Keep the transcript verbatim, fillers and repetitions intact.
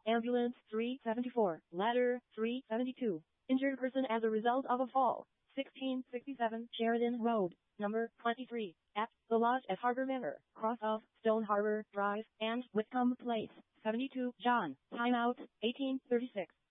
Ambulance three seventy-four, Ladder three seventy-two. Injured person as a result of a fall. sixteen sixty-seven Sheridan Road, number twenty-three, at the Lodge at Harbor Manor, cross of Stone Harbor Drive and Whitcomb Place. seventy-two John. Timeout eighteen thirty-six.